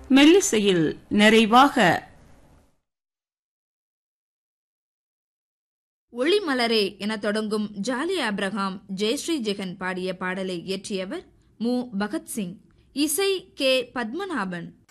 மெல்லிசையில் நிறைவாக ஒளிமலரே என தொடங்கும் ஜாலி ஆப்ரஹாம் ஜெயஸ்ரீ ஜெகன் பாடிய பாடலை இயற்றியவர் மு. பகத்சிங். இசை கே. பத்மநாபன்.